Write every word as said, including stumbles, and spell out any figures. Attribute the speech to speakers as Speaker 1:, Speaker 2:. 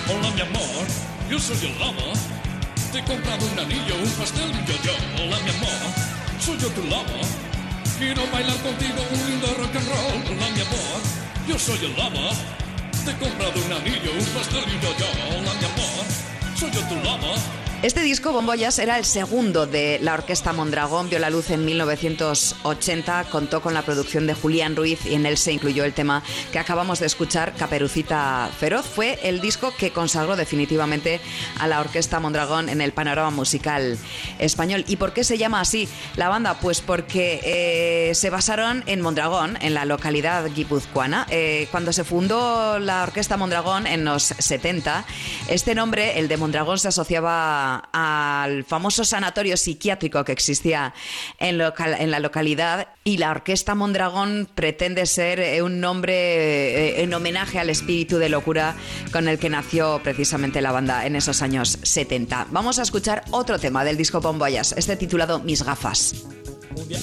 Speaker 1: Hola mi amor, yo soy el lama. Te he comprado un anillo, un pastel y un yo-yo. Hola mi amor, soy yo tu lama. Quiero bailar contigo un lindo rock and roll. Hola mi amor, yo soy el lama. Te he comprado un anillo, un pastel y un yo-yo. Hola mi amor, soy yo tu lama.
Speaker 2: Este disco, Bombollas, era el segundo de la Orquesta Mondragón. Vio la luz en mil novecientos ochenta, contó con la producción de Julián Ruiz y en él se incluyó el tema que acabamos de escuchar, Caperucita Feroz. Fue el disco que consagró definitivamente a la Orquesta Mondragón en el panorama musical español. ¿Y por qué se llama así la banda? Pues porque eh, se basaron en Mondragón, en la localidad guipuzcoana. Eh, cuando se fundó la Orquesta Mondragón en los setenta, este nombre, el de Mondragón, se asociaba al famoso sanatorio psiquiátrico que existía en, local, en la localidad, y la Orquesta Mondragón pretende ser un nombre en homenaje al espíritu de locura con el que nació precisamente la banda en esos años setenta. Vamos a escuchar otro tema del disco Bombollas, este titulado Mis gafas.
Speaker 1: Un día